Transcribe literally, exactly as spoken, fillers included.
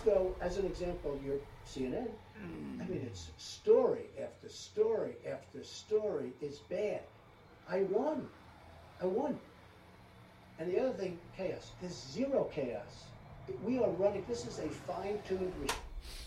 go, as an example, your C N N. I mean, it's story after story after story is bad. I won. I won. And the other thing, chaos. There's zero chaos. We are running, this is a fine-tuned machine.